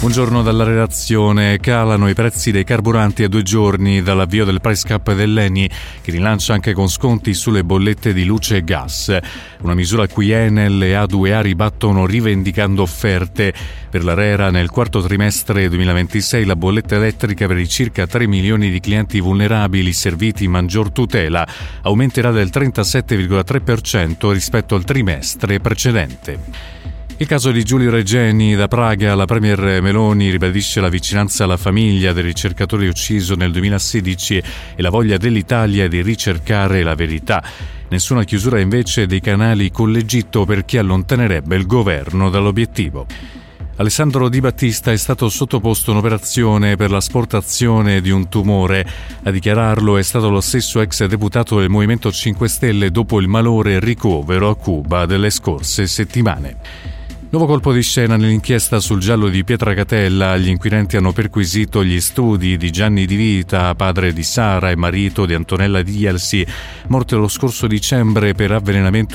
Buongiorno dalla redazione. Calano i prezzi dei carburanti a 2 giorni dall'avvio del price cap dell'ENI, che rilancia anche con sconti sulle bollette di luce e gas. Una misura a cui Enel e A2A ribattono rivendicando offerte. Per l'ARERA nel quarto trimestre 2026 la bolletta elettrica per i circa 3 milioni di clienti vulnerabili serviti maggior tutela aumenterà del 37,3% rispetto al trimestre precedente. Il caso di Giulio Regeni da Praga, la premier Meloni ribadisce la vicinanza alla famiglia del ricercatore ucciso nel 2016 e la voglia dell'Italia di ricercare la verità. Nessuna chiusura invece dei canali con l'Egitto per chi allontanerebbe il governo dall'obiettivo. Alessandro Di Battista è stato sottoposto a un'operazione per l'asportazione di un tumore. A dichiararlo è stato lo stesso ex deputato del Movimento 5 Stelle dopo il malore ricovero a Cuba delle scorse settimane. Nuovo colpo di scena nell'inchiesta sul giallo di Pietracatella. Gli inquirenti hanno perquisito gli studi di Gianni Di Vita, padre di Sara e marito di Antonella Dielsi, morte lo scorso dicembre per avvelenamento